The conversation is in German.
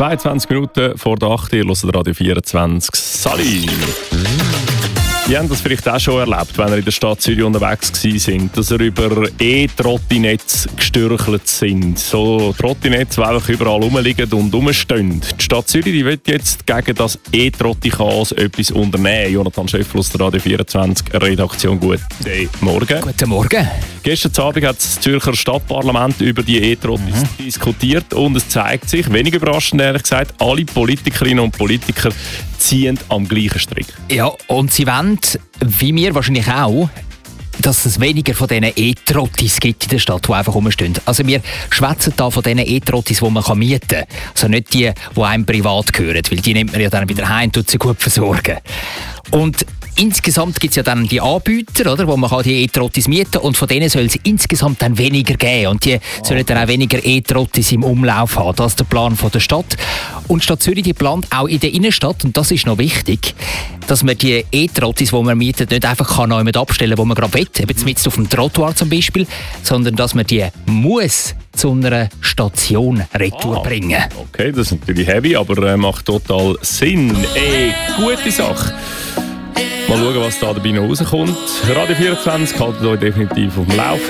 22 Minuten vor der 8 Uhr, ihr hört Radio 24. Sali! Sie haben das vielleicht auch schon erlebt, wenn ihr in der Stadt Zürich unterwegs sind, dass ihr über E-Trottinetz gestürchelt sind. So Trottinetz, die einfach überall rumliegen und rumstehen. Die Stadt Zürich die will jetzt gegen das E-Trotti-Chaos etwas unternehmen. Jonathan Schöffel aus der Radio 24 Redaktion. Guten Morgen. Guten Morgen. Gestern Abend hat das Zürcher Stadtparlament über die E-Trottis diskutiert und es zeigt sich, wenig überraschend ehrlich gesagt, alle Politikerinnen und Politiker ziehen am gleichen Strick. Ja, und sie wollen, wie wir wahrscheinlich auch, dass es weniger von diesen E-Trottis gibt in der Stadt, die einfach rumstehen. Also wir schwätzen da von diesen E-Trottis, die man mieten kann. Also nicht die, die einem privat gehören, weil die nimmt man ja dann wieder heim und tut sie gut versorgen. Und insgesamt gibt es ja dann die Anbieter, oder, wo man die E-Trottis mieten kann. Und von denen soll es insgesamt dann weniger geben. Und die sollen dann auch weniger E-Trottis im Umlauf haben. Das ist der Plan von der Stadt. Und die Stadt Zürich die plant auch in der Innenstadt, und das ist noch wichtig, dass man die E-Trottis, die man mietet, nicht einfach noch jemand abstellen kann, wo man gerade will, eben mit auf dem Trottoir zum Beispiel, sondern dass man die muss zu einer Station retour bringen. Okay, das ist natürlich heavy, aber macht total Sinn. Gute Sache. Mal schauen, was da dabei noch rauskommt. Radio 24 haltet euch definitiv auf dem Laufenden.